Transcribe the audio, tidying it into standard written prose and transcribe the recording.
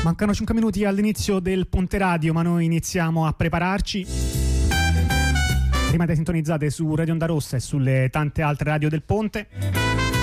Mancano 5 minuti all'inizio del Ponte Radio, ma noi iniziamo a prepararci. Rimanete sintonizzate su Radio Onda Rossa e sulle tante altre radio del Ponte.